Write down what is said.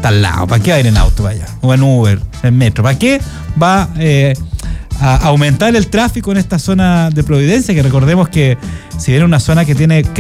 está al lado. ¿Para qué va a ir en auto para allá? O en Uber, en metro. ¿Para qué va a aumentar el tráfico en esta zona de Providencia? Que recordemos que si bien es una zona que tiene